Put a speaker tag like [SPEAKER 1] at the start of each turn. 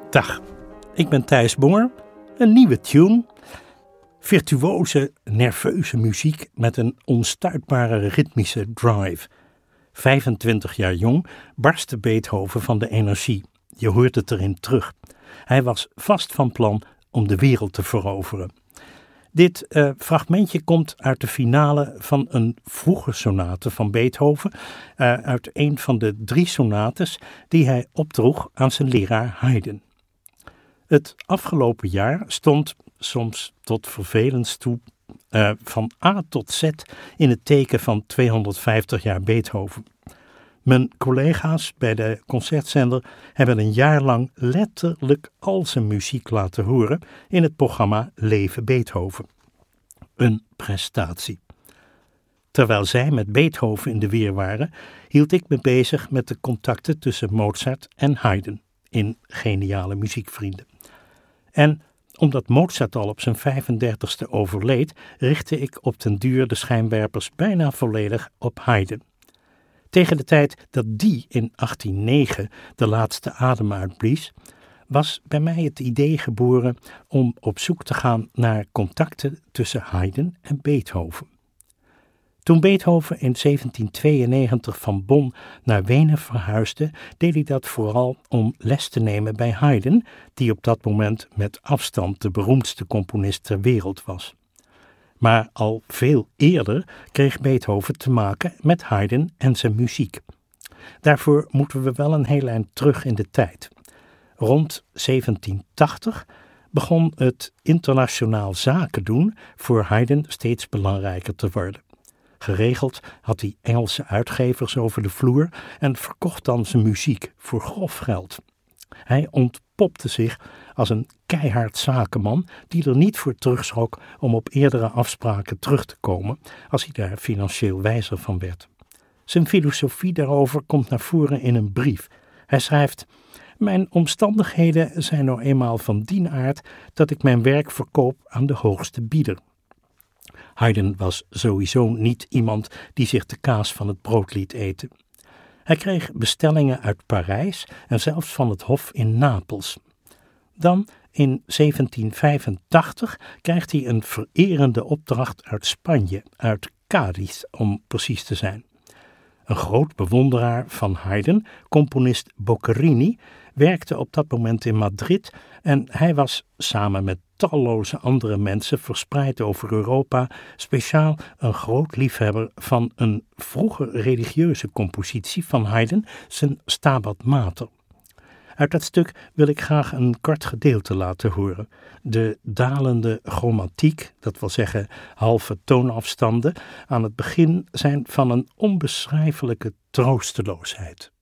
[SPEAKER 1] Dag, ik ben Thijs Bonger. Een nieuwe tune. Virtuoze, nerveuze muziek met een onstuitbare ritmische drive. 25 jaar jong barstte Beethoven van de energie. Je hoort het erin terug. Hij was vast van plan om de wereld te veroveren. Dit fragmentje komt uit de finale van een vroege sonate van Beethoven, uit een van de 3 sonates die hij opdroeg aan zijn leraar Haydn. Het afgelopen jaar stond, soms tot vervelens toe, van A tot Z in het teken van 250 jaar Beethoven. Mijn collega's bij de concertzender hebben een jaar lang letterlijk al zijn muziek laten horen in het programma Leven Beethoven. Een prestatie. Terwijl zij met Beethoven in de weer waren, hield ik me bezig met de contacten tussen Mozart en Haydn in Geniale Muziekvrienden. En omdat Mozart al op zijn 35ste overleed, richtte ik op den duur de schijnwerpers bijna volledig op Haydn. Tegen de tijd dat die in 1809 de laatste adem uitblies, was bij mij het idee geboren om op zoek te gaan naar contacten tussen Haydn en Beethoven. Toen Beethoven in 1792 van Bonn naar Wenen verhuisde, deed hij dat vooral om les te nemen bij Haydn, die op dat moment met afstand de beroemdste componist ter wereld was. Maar al veel eerder kreeg Beethoven te maken met Haydn en zijn muziek. Daarvoor moeten we wel een heel eind terug in de tijd. Rond 1780 begon het internationaal zaken doen voor Haydn steeds belangrijker te worden. Geregeld had hij Engelse uitgevers over de vloer en verkocht dan zijn muziek voor grof geld. Hij ontpopte zich als een keihard zakenman die er niet voor terugschrok om op eerdere afspraken terug te komen als hij daar financieel wijzer van werd. Zijn filosofie daarover komt naar voren in een brief. Hij schrijft: "Mijn omstandigheden zijn nou eenmaal van dien aard dat ik mijn werk verkoop aan de hoogste bieder." Haydn was sowieso niet iemand die zich de kaas van het brood liet eten. Hij kreeg bestellingen uit Parijs en zelfs van het hof in Napels. Dan, in 1785, krijgt hij een vererende opdracht uit Spanje, uit Cádiz om precies te zijn. Een groot bewonderaar van Haydn, componist Boccherini, werkte op dat moment in Madrid en hij was samen met talloze andere mensen verspreid over Europa speciaal een groot liefhebber van een vroege religieuze compositie van Haydn, zijn Stabat Mater. Uit dat stuk wil ik graag een kort gedeelte laten horen. De dalende chromatiek, dat wil zeggen halve toonafstanden, aan het begin zijn van een onbeschrijfelijke troosteloosheid.